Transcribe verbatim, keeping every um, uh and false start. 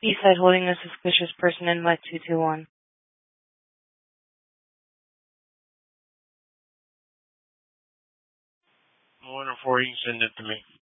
Eastside holding a suspicious person in by two two one. one oh four, you can send it to me.